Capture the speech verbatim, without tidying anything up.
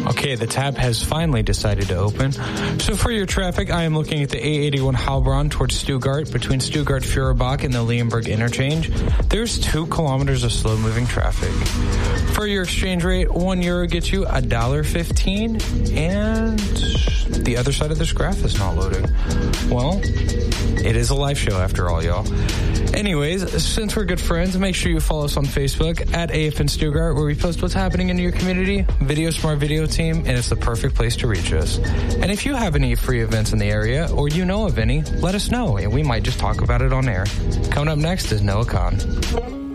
Okay, the tap has finally decided to open. So for your traffic, I am looking at the A eighty-one Heilbronn towards Stuttgart, between Stuttgart-Feuerbach and the Leonberg interchange. There's two kilometers of slow-moving traffic. For your exchange rate, one euro gets you a dollar fifteen, and the other side of this graph is not loading. Well, it is a live show after all, y'all. Anyways, since we're good friends, make sure you follow us on Facebook at A F N Stuttgart, where we post what's happening in your community, videos from our video team, and it's the perfect place to reach us. And if you have any free events in the area, or you know of any, let us know, and we might just talk about it on air. Coming up next is Noah Khan.